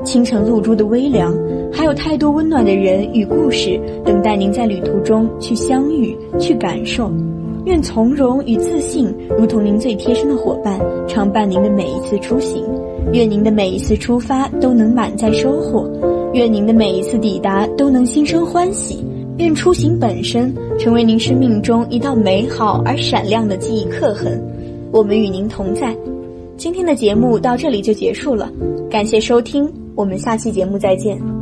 清晨露珠的微凉，还有太多温暖的人与故事等待您在旅途中去相遇，去感受。愿从容与自信如同您最贴身的伙伴，常伴您的每一次出行。愿您的每一次出发都能满载收获，愿您的每一次抵达都能心生欢喜。愿出行本身成为您生命中一道美好而闪亮的记忆刻痕。我们与您同在。今天的节目到这里就结束了，感谢收听，我们下期节目再见。